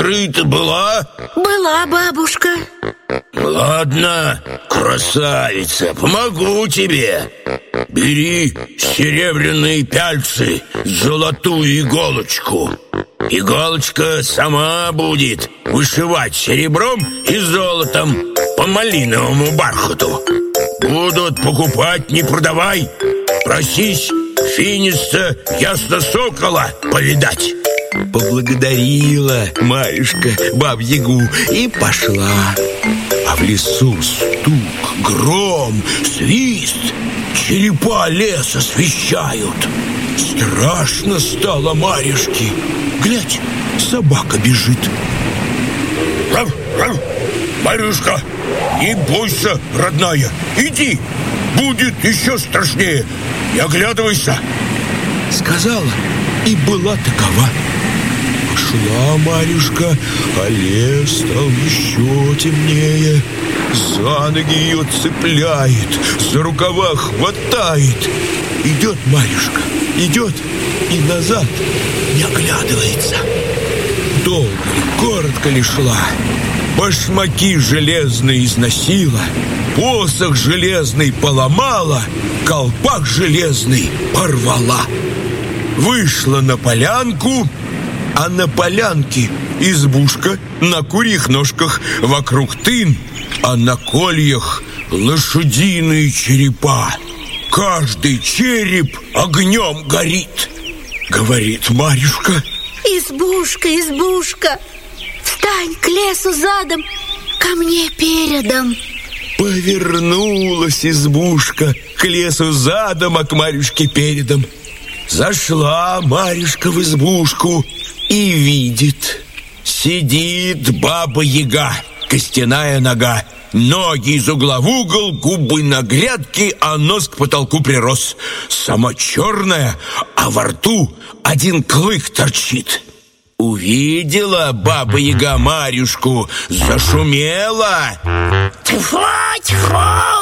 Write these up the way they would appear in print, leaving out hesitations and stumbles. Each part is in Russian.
сестры-то была? Была, бабушка. Ладно, красавица, помогу тебе. Бери серебряные пяльцы, золотую иголочку. Иголочка сама будет вышивать серебром и золотом по малиновому бархату. Будут покупать, не продавай. Просись финиста Ясносокола повидать. Поблагодарила Марьюшка Бабу-Ягу и пошла. А в лесу стук, гром, свист, черепа лес освещают. Страшно стало Марьюшке. Глядь, собака бежит. Рав, рав. Марьюшка, не бойся, родная, иди, будет еще страшнее. Не оглядывайся. Сказала, и была такова. Пошла Марьюшка, а лес стал еще темнее. За ноги ее цепляет, за рукава хватает. Идет Марьюшка, идет и назад не оглядывается. Долго ли, коротко ли шла, башмаки железные износила, посох железный поломала, колпак железный порвала. Вышла на полянку, а на полянке избушка на курьих ножках, вокруг тын, а на кольях лошадиные черепа. Каждый череп огнем горит. Говорит Марьюшка: избушка, избушка, встань к лесу задом, ко мне передом. Повернулась избушка к лесу задом, а к Марьюшке передом. Зашла Марьюшка в избушку и видит: сидит Баба-Яга, костяная нога, ноги из угла в угол, губы на грядке, а нос к потолку прирос. Сама черная, а во рту один клык торчит. Увидела Баба-Яга Марьюшку, зашумела. Тьфу-тьфу,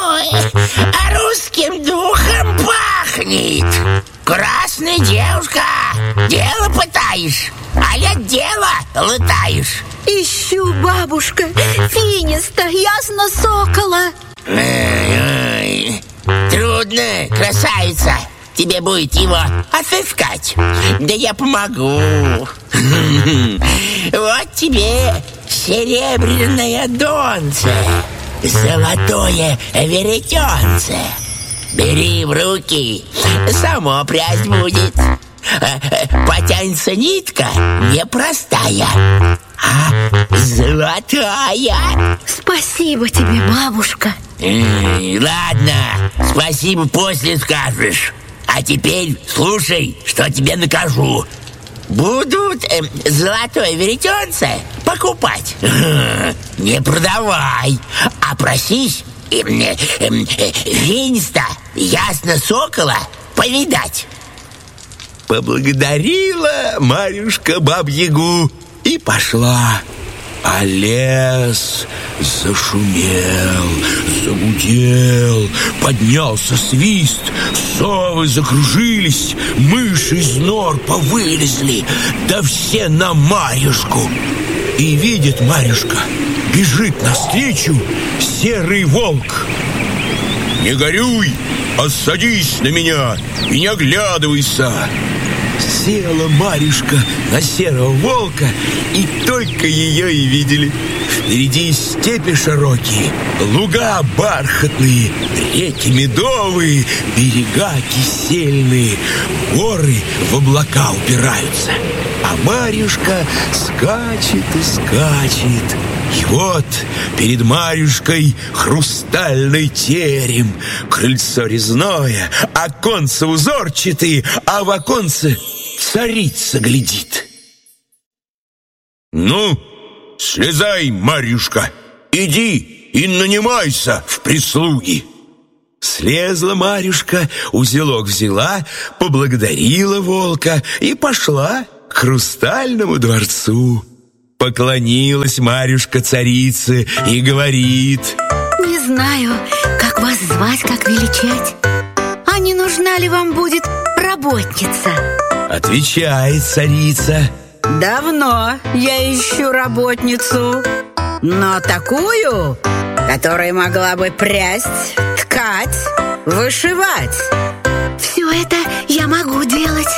а русским духом пахнет. Красная девушка, дело пытаешь, а я дело лытаешь. Ищу, бабушка, финиста Ясносокола. Ой, трудно, красавица, тебе будет его отыскать. Да я помогу. Вот тебе серебряное донце, золотое веретенце. Бери в руки, само прясть будет. Потянется нитка непростая, а золотая. Спасибо тебе, бабушка. Ладно, спасибо после скажешь. А теперь слушай, что тебе накажу. Будут золотое веретенце покупать, не продавай, а просись финиста Ясносокола повидать. Поблагодарила Марьюшка Бабу-Ягу и пошла. А лес зашумел, загудел, поднялся свист, совы закружились, мыши из нор повылезли, да все на Марьюшку. И видит Марьюшка, бежит навстречу серый волк. Не горюй, а садись на меня и не оглядывайся. Села Марьюшка на серого волка, и только ее и видели. Впереди степи широкие, луга бархатные, реки медовые, берега кисельные, горы в облака упираются. А Марьюшка скачет и скачет. И вот перед Марьюшкой хрустальный терем, крыльцо резное, оконцы узорчатые, а в оконце царица глядит. Ну, слезай, Марьюшка, иди и нанимайся в прислуги. Слезла Марьюшка, узелок взяла, поблагодарила волка и пошла к хрустальному дворцу. Поклонилась Марьюшка царице и говорит: не знаю, как вас звать, как величать. А не нужна ли вам будет работница? Отвечает царица: Давно я ищу работницу, но такую, которая могла бы прясть, ткать, вышивать. Все это я могу делать.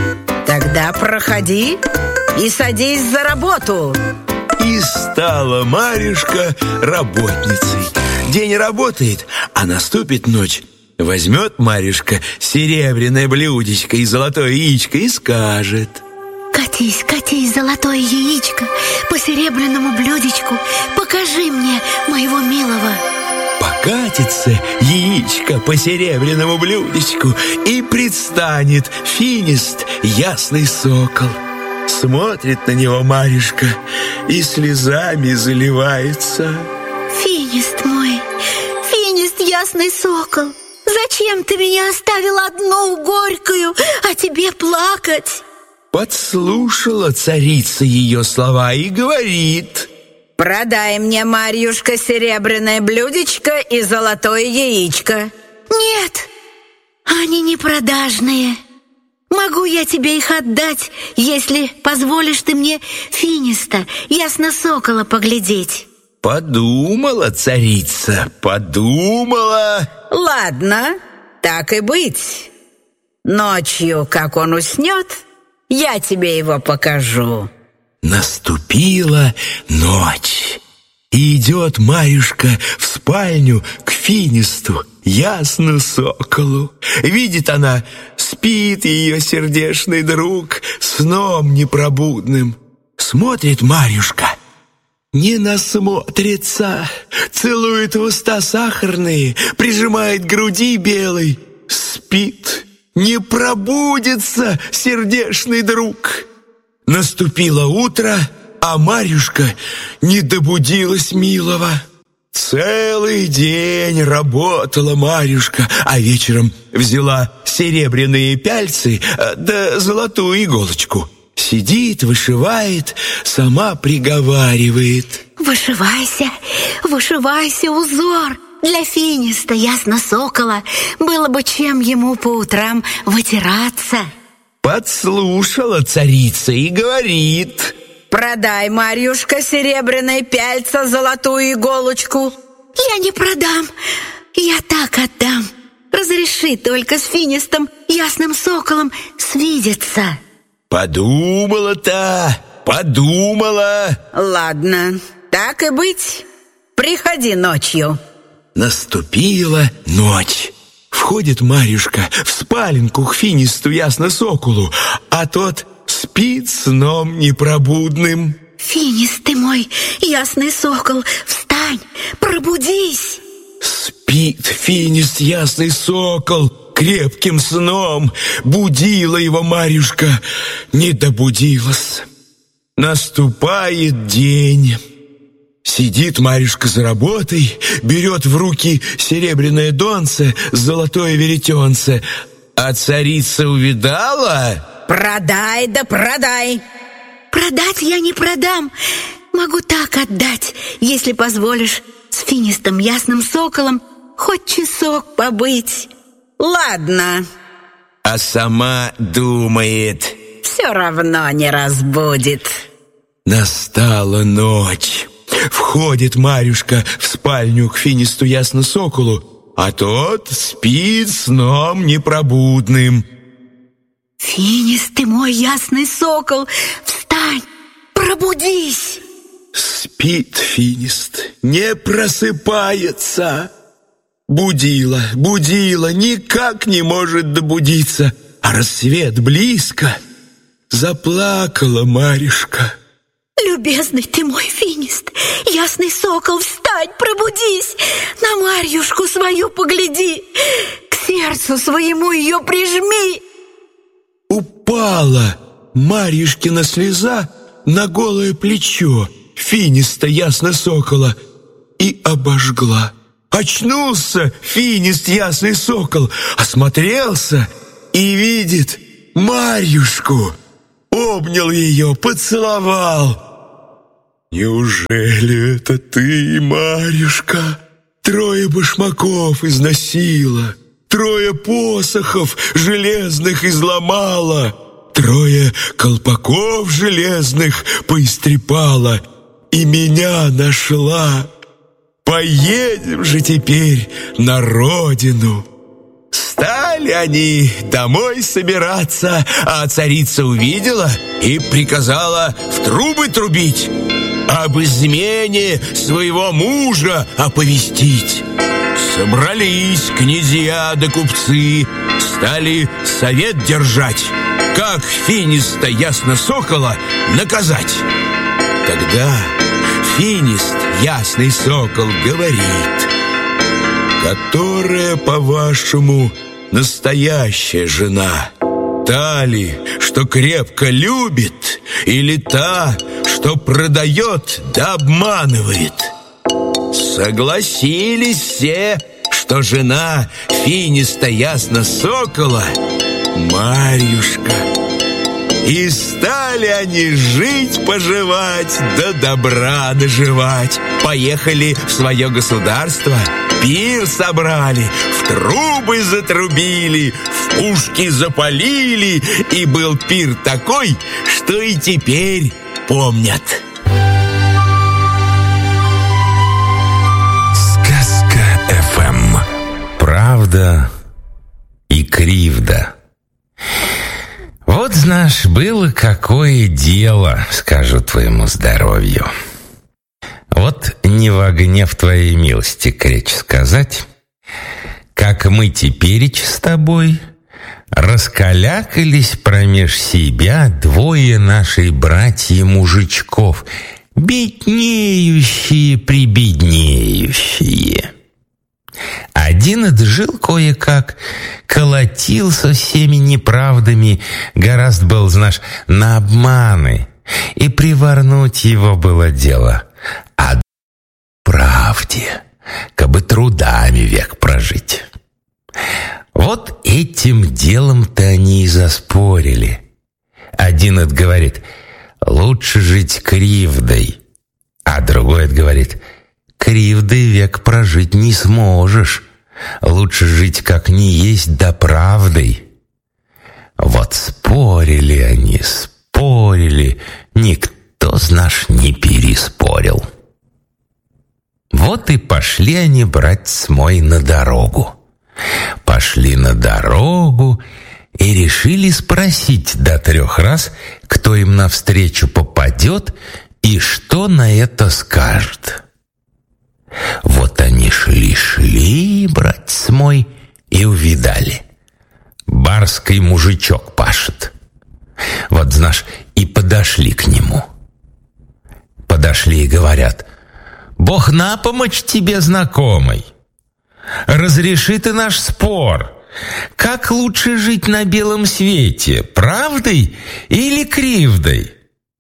Тогда проходи и садись за работу. И стала Марьюшка работницей. День работает, а наступит ночь. Возьмет Марьюшка серебряное блюдечко и золотое яичко и скажет: Катись, катись, золотое яичко, по серебряному блюдечку, покажи мне моего милого. Покатится яичко по серебряному блюдечку, и предстанет Финист, ясный сокол. Смотрит на него Марьюшка и слезами заливается. Финист мой, Финист, ясный сокол, зачем ты меня оставил одну горькую, а тебе плакать? Подслушала царица ее слова и говорит: Продай мне, Марьюшка, серебряное блюдечко и золотое яичко. Нет, они не продажные. Могу я тебе их отдать, если позволишь ты мне Финиста, ясно-сокола, поглядеть. Подумала царица, подумала. Ладно, так и быть. Ночью, как он уснет, я тебе его покажу. Наступила ночь, и идет Марьюшка в спальню к Финисту, ясно соколу. Видит она, спит ее сердечный друг сном непробудным. Смотрит Марьюшка, не насмотрится, целует в уста сахарные, прижимает к груди белой. Спит, не пробудится сердечный друг. Наступило утро, а Марьюшка не добудилась милого. Целый день работала Марьюшка, а вечером взяла серебряные пяльцы да золотую иголочку. Сидит, вышивает, сама приговаривает: Вышивайся, вышивайся, узор для Финиста, ясно-сокола. Было бы чем ему по утрам вытираться. Подслушала царица и говорит: Продай, Марьюшка, серебряные пяльца, золотую иголочку. Я не продам, я так отдам. Разреши только с Финистом, ясным соколом, свидеться. Подумала-то, подумала. Ладно, так и быть. Приходи ночью. Наступила ночь. Входит Марьюшка в спаленку к Финисту, ясно-соколу, а тот спит сном непробудным. Финист ты мой, ясный сокол, встань, пробудись. Спит Финист, ясный сокол, крепким сном. Будила его Марьюшка, не добудилась. Наступает день. Сидит Марьюшка за работой, берет в руки серебряное донце, золотое веретенце. А царица увидала: Продай да продай. Продать я не продам, могу так отдать, если позволишь с Финистом, ясным соколом, хоть часок побыть. Ладно. А сама думает: Все равно не разбудит. Настала ночь. Входит Марьюшка в спальню к Финисту, ясно-соколу, а тот спит сном непробудным. Финист ты мой, ясный сокол, встань, пробудись. Спит Финист, не просыпается. Будила, будила, никак не может добудиться, а рассвет близко. Заплакала Марьюшка. Любезный ты мой Финист, ясный сокол, встань, пробудись, на Марьюшку свою погляди, к сердцу своему ее прижми. Упала Марьюшкина слеза на голое плечо Финиста, ясно-сокола, и обожгла. Очнулся Финист, ясный сокол, осмотрелся и видит Марьюшку. Обнял ее, поцеловал. «Неужели это ты, Марьюшка? 3 башмаков износила, 3 посохов железных изломала, 3 колпаков железных поистрепала и меня нашла. Поедем же теперь на родину». Стали они домой собираться, а царица увидела и приказала в трубы трубить, об измене своего мужа оповестить. Собрались князья да купцы, стали совет держать, как Финиста Ясносокола наказать. Тогда Финист Ясный Сокол говорит: «Которая, по-вашему, настоящая жена? Та ли, что крепко любит, или та, что продает да обманывает?» Согласились все, что жена Финиста Ясносокола Марьюшка. И стали они жить-поживать, да добра наживать. Поехали в свое государство, пир собрали, в трубы затрубили, в пушки запалили, и был пир такой, что и теперь помнят. Сказка ФМ. Правда и кривда. Вот, знаешь, было какое дело, скажу твоему здоровью. Вот не во гнев твоей милости кречь сказать, как мы тепереча с тобой раскалякались промеж себя 2 наши братья-мужичков, беднеющие-прибеднеющие. Один отжил кое-как, колотился всеми неправдами, гораздо был, знаешь, на обманы, и приворнуть его было дело. А правде, кабы трудами век прожить. Вот этим делом-то они и заспорили. Один говорит: лучше жить кривдой, а другой говорит: кривдой век прожить не сможешь. Лучше жить как не есть, да правдой. Вот спорили они, спорили, никто, знаешь, не переспорил. Вот и пошли они, братец мой, на дорогу. Пошли на дорогу и решили спросить до 3 раз, кто им навстречу попадет и что на это скажет. Вот они шли, братец мой, и увидали: барский мужичок пашет. Вот, знаешь, и подошли к нему. Подошли и говорят: «Бог на помощь тебе, знакомый! Разреши ты наш спор. Как лучше жить на белом свете, правдой или кривдой?»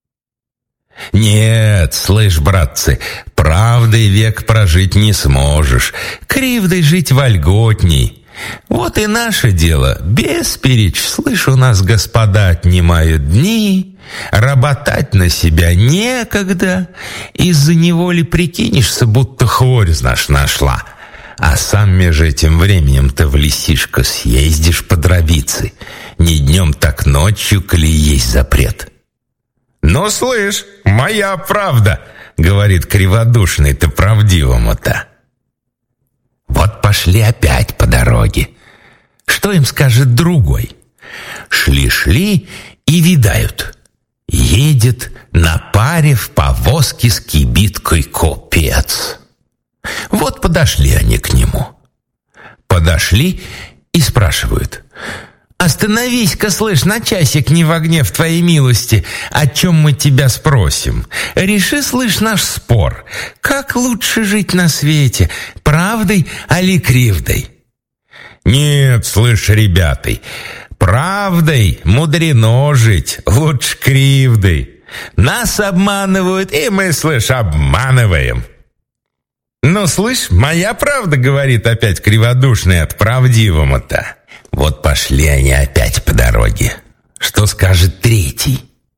«Нет, слышь, братцы, правдой век прожить не сможешь, кривдой жить вольготней. Вот и наше дело, бесперечь, слышь, у нас господа отнимают дни, работать на себя некогда, из-за него ли прикинешься, будто хворь, знаешь, нашла, а сам между этим временем-то в лесишко съездишь по дробице, не днем, так ночью, коли есть запрет». «Ну, слышь, моя правда», — говорит криводушный-то правдивому-то. Вот пошли опять по дороге. Что им скажет другой? Шли и видают: едет на паре в повозке с кибиткой купец. Вот подошли они к нему. Подошли и спрашивают: «Остановись-ка, слышь, на часик, не во гнев твоей милости, о чем мы тебя спросим. Реши, слышь, наш спор. Как лучше жить на свете, правдой али кривдой?» «Нет, слышь, ребята, правдой мудрено жить, лучше кривдой. Нас обманывают, и мы, слышь, обманываем». «Ну, слышь, моя правда, — говорит опять криводушный от правдивому-то». Вот пошли они опять по дороге. Что скажет третий?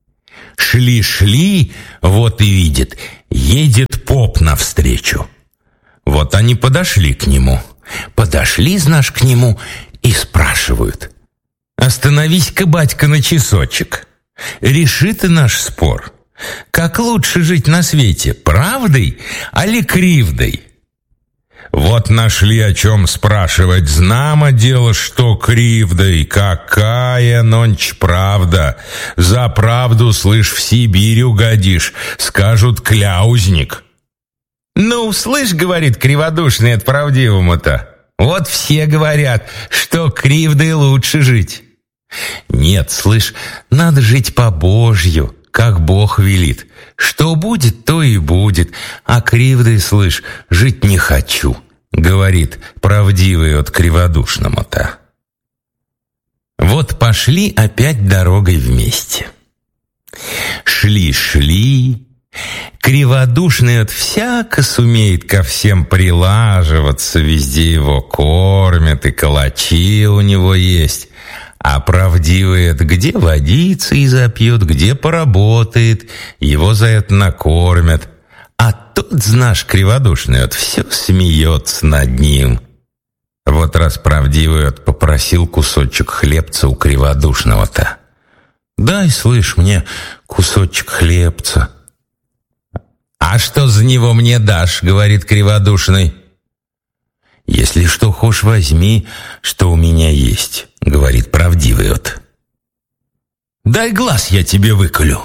Шли, вот и видит: едет поп навстречу. Вот они подошли к нему. Подошли, знаешь, к нему и спрашивают: Остановись-ка, батька, на часочек. Реши ты наш спор. Как лучше жить на свете, правдой али кривдой? Вот нашли о чем спрашивать. Знамо дело, что кривдой. Какая нонч правда. За правду, слышь, в Сибирь угодишь. Скажут кляузник. Ну, слышь, говорит криводушный от правдивому-то. Вот все говорят, что кривдой лучше жить. Нет, слышь, надо жить по-божью, как Бог велит. Что будет, то и будет. А кривдой, слышь, жить не хочу, говорит правдивый от криводушному-то. Вот пошли опять дорогой вместе. Шли, криводушный от всяко сумеет ко всем прилаживаться, везде его кормят, и калачи у него есть. А правдивый это где водится и запьет, где поработает, его за это накормят. А тот, знаешь, криводушный вот все смеется над ним. Вот раз правдивый вот попросил кусочек хлебца у криводушного-то. «Дай, слышь, мне кусочек хлебца». «А что за него мне дашь?» — говорит криводушный. «Если что хошь, возьми, что у меня есть», — говорит правдивый вот. «Дай глаз, я тебе выколю».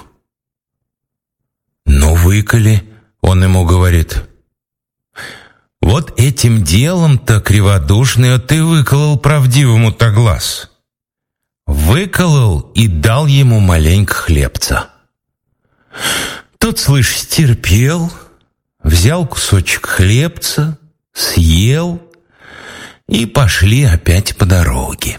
«Ну, выколи», — он ему говорит. Вот этим делом-то криводушный вот и выколол правдивому-то глаз. Выколол и дал ему маленько хлебца. Тот, слышь, стерпел, взял кусочек хлебца, съел, и пошли опять по дороге.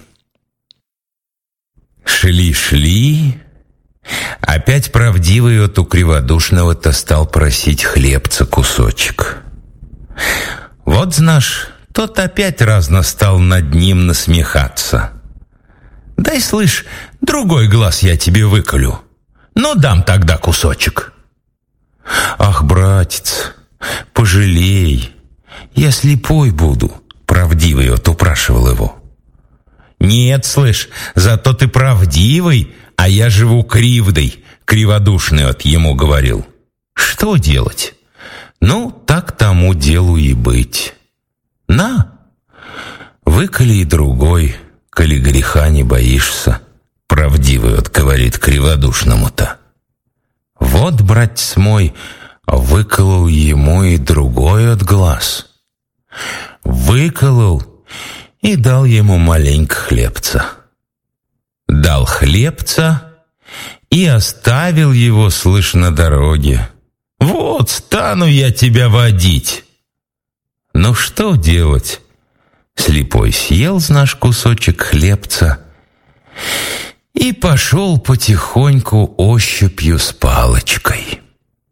Шли, опять правдивый от у криводушного-то стал просить хлебца кусочек. Вот, знаешь, тот опять разно стал над ним насмехаться. «Дай, слышь, другой глаз я тебе выколю, но дам тогда кусочек». «Ах, братец, пожалей, я слепой буду», — правдивый вот упрашивал его. «Нет, слышь, зато ты правдивый, а я живу кривдой», — криводушный от ему говорил. «Что делать? Ну, так тому делу и быть. На, выколи и другой, коли греха не боишься», — правдивый вот говорит криводушному-то. Вот, братец мой, выколол ему и другой от глаз. Выколол и дал ему маленько хлебца. Дал хлебца и оставил его, слышь, на дороге. «Вот, стану я тебя водить». Ну, что делать? Слепой съел, знаешь, кусочек хлебца и пошел потихоньку ощупью с палочкой.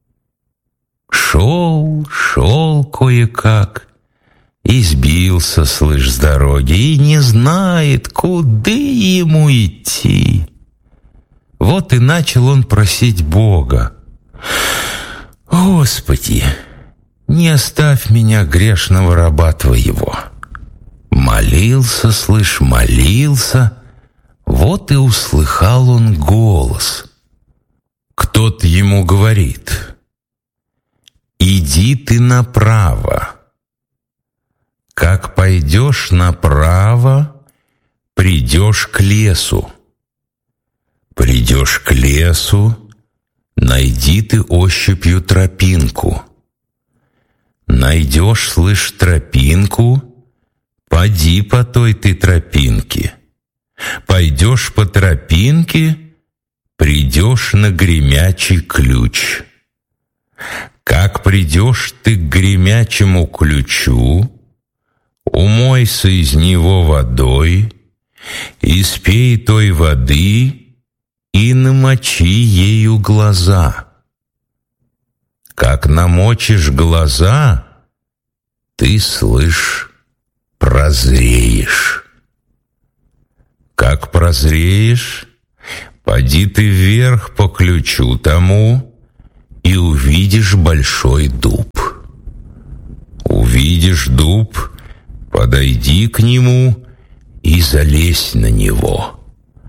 Шел кое-как и сбился, слышь, с дороги, и не знает, куда ему идти. Вот и начал он просить Бога: «Господи, не оставь меня, грешного раба Твоего». Молился, слышь, молился, вот и услыхал он голос. Кто-то ему говорит: «Иди ты направо. Как пойдешь направо, придешь к лесу. Придешь к лесу, найди ты ощупью тропинку. Найдешь, слышь, тропинку, поди по той ты тропинке. Пойдешь по тропинке, придешь на гремячий ключ. Как придешь ты к гремячему ключу, умойся из него водой, испей той воды и намочи ею глаза. Как намочишь глаза, ты, слышь, прозреешь. Как прозреешь, поди ты вверх по ключу тому и увидишь большой дуб. Увидишь дуб, подойди к нему и залезь на него.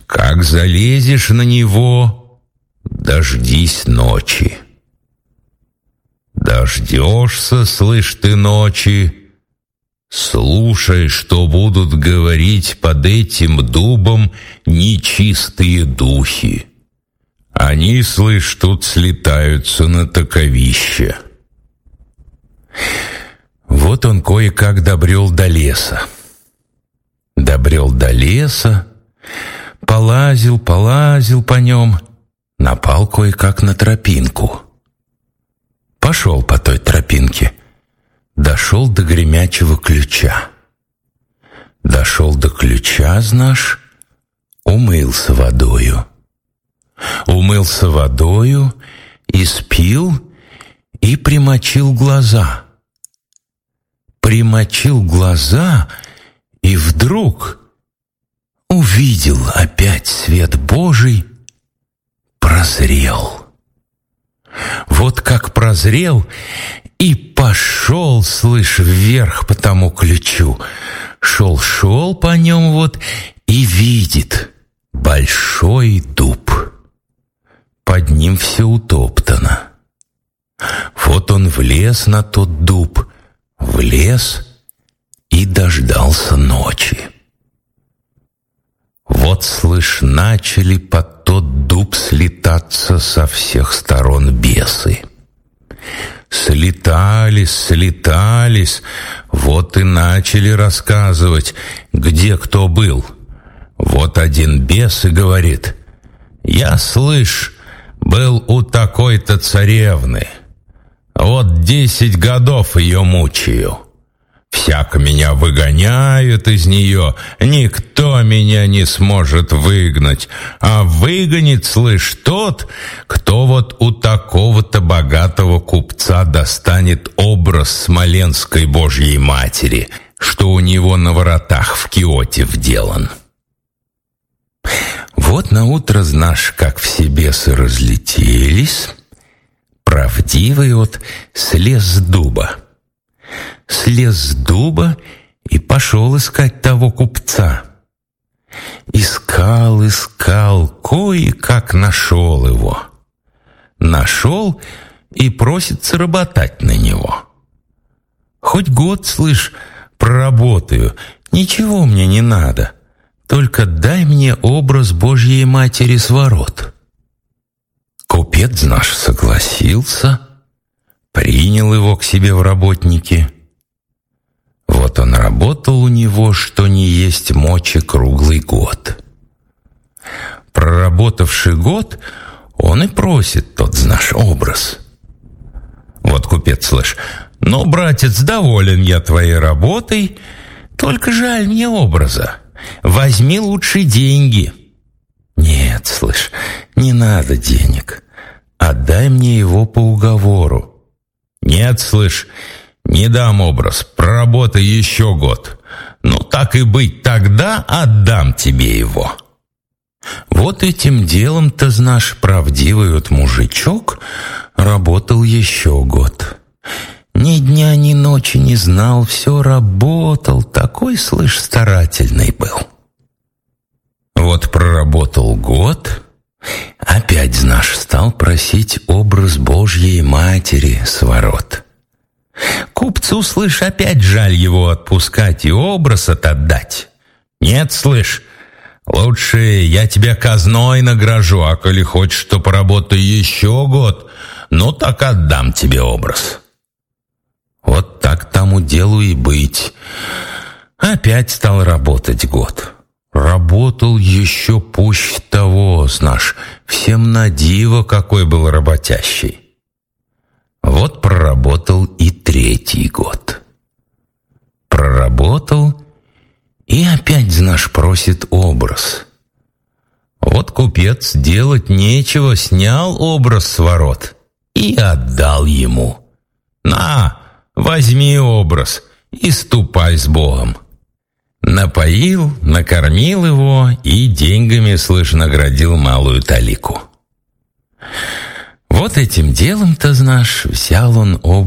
Как залезешь на него, дождись ночи. Дождешься, слышь ты, ночи, слушай, что будут говорить под этим дубом нечистые духи. Они, слышь, тут слетаются на таковище. Вот он кое-как добрел до леса. Добрел до леса, полазил по нем, напал кое-как на тропинку. Пошел по той тропинке, дошел до гремячего ключа. Дошел до ключа, знаешь, умылся водою. Умылся водою, испил и примочил глаза. Примочил глаза и вдруг увидел опять свет Божий, прозрел. Вот как прозрел и пошел, слышь, вверх по тому ключу. Шел по нем вот и видит большой дуб. Под ним все утоптано. Вот он влез на тот дуб, влез и дождался ночи. Вот, слышь, начали под тот дуб слетаться со всех сторон бесы. Слетались, вот и начали рассказывать, где кто был. Вот один бес и говорит: «Я, слышь, был у такой-то царевны. Вот 10 годов ее мучаю. Всяко меня выгоняют из нее, никто меня не сможет выгнать. А выгонит, слышь, тот, кто вот у такого-то богатого купца достанет образ Смоленской Божьей Матери, что у него на воротах в Киоте вделан». Вот наутро, знаешь, как все бесы разлетелись, правдивый вот слез с дуба. Слез с дуба и пошел искать того купца. Искал, кое-как нашел его. Нашел и просится работать на него. Хоть год, слышь, проработаю, ничего мне не надо. Только дай мне образ Божьей Матери с ворот. Купец наш согласился, принял его к себе в работники. Вот он работал у него, что не есть мочи, круглый год. Проработавший год, он и просит тот наш образ. Вот купец, слышь: «Ну, братец, доволен я твоей работой, только жаль мне образа. Возьми лучше деньги». «Нет, слышь, не надо денег. Отдай мне его по уговору». «Нет, слышь, не дам образ, проработай еще год. Ну, так и быть, тогда отдам тебе его». Вот этим делом-то наш правдивый вот мужичок работал еще год. Ни дня, ни ночи не знал, все работал, такой, слышь, старательный был. Вот проработал год, опять наш стал просить образ Божьей Матери с ворот. Купцу, слышь, опять жаль его отпускать и образ отдать. «Нет, слышь, лучше я тебя казной награжу, а коли хочешь, что поработай еще год, ну так отдам тебе образ». Вот так тому делу и быть. Опять стал работать год. Работал еще пуще того, знаешь, всем на диво какой был работящий. Вот проработал и 3-й год. Проработал и опять, знаешь, просит образ. Вот купец делать нечего, снял образ с ворот и отдал ему. «На, возьми образ и ступай с Богом». Напоил, накормил его и деньгами, слышь, наградил малую талику. Вот этим делом-то, знаешь, взял он образ